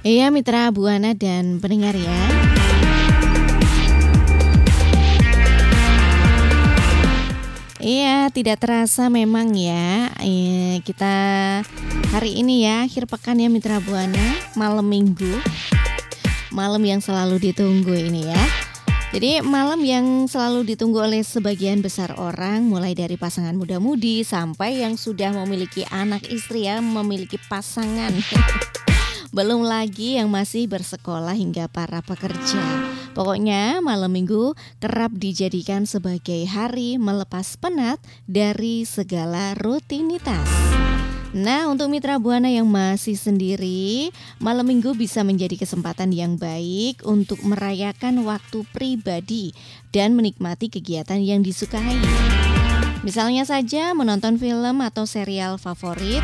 Iya Mitra Buana dan pendengar ya. Iya, tidak terasa memang ya. Kita hari ini ya akhir pekan ya Mitra Buana, malam Minggu. Malam yang selalu ditunggu ini ya. Jadi malam yang selalu ditunggu oleh sebagian besar orang, mulai dari pasangan muda-mudi sampai yang sudah memiliki anak istri ya, memiliki pasangan. Belum lagi yang masih bersekolah hingga para pekerja. Pokoknya malam minggu kerap dijadikan sebagai hari melepas penat dari segala rutinitas. Nah, untuk Mitra Buana yang masih sendiri, malam minggu bisa menjadi kesempatan yang baik untuk merayakan waktu pribadi dan menikmati kegiatan yang disukai. Misalnya saja menonton film atau serial favorit.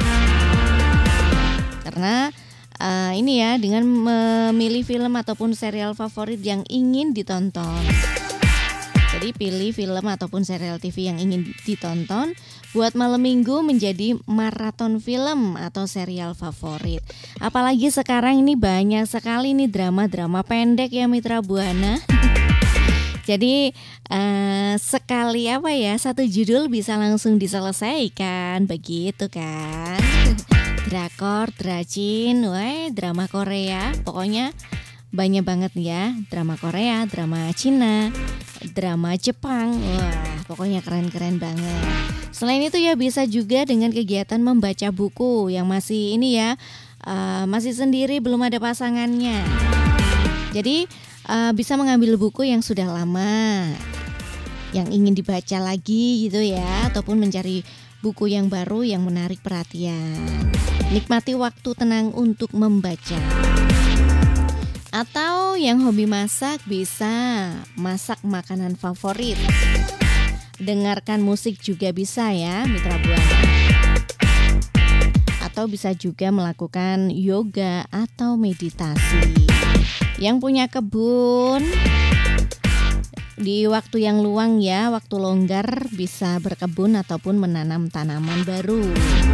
Karena ini ya, dengan memilih film ataupun serial favorit yang ingin ditonton. Jadi pilih film ataupun serial TV yang ingin ditonton, buat malam minggu menjadi maraton film atau serial favorit. Apalagi sekarang ini banyak sekali nih drama-drama pendek ya Mitra Buana. Jadi sekali satu judul bisa langsung diselesaikan, begitu kan? Drakor, dracin, drama Korea, pokoknya banyak banget ya, drama Korea, drama Cina, drama Jepang, wah pokoknya keren-keren banget. Selain itu ya bisa juga dengan kegiatan membaca buku yang masih ini ya, masih sendiri belum ada pasangannya. Jadi bisa mengambil buku yang sudah lama, yang ingin dibaca lagi gitu ya, ataupun mencari buku yang baru yang menarik perhatian. Nikmati waktu tenang untuk membaca. Atau yang hobi masak bisa masak makanan favorit. Dengarkan musik juga bisa ya Mitra Buana. Atau bisa juga melakukan yoga atau meditasi. Yang punya kebun, di waktu yang luang ya, waktu longgar bisa berkebun ataupun menanam tanaman baru.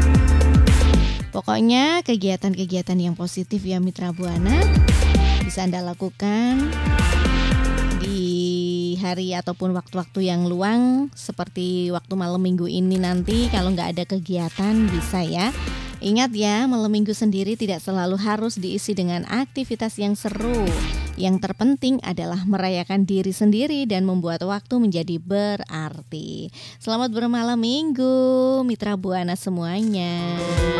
Pokoknya kegiatan-kegiatan yang positif ya Mitra Buana bisa Anda lakukan di hari ataupun waktu-waktu yang luang, seperti waktu malam minggu ini nanti. Kalau nggak ada kegiatan bisa ya. Ingat ya, malam minggu sendiri tidak selalu harus diisi dengan aktivitas yang seru. Yang terpenting adalah merayakan diri sendiri dan membuat waktu menjadi berarti. Selamat bermalam minggu Mitra Buana semuanya.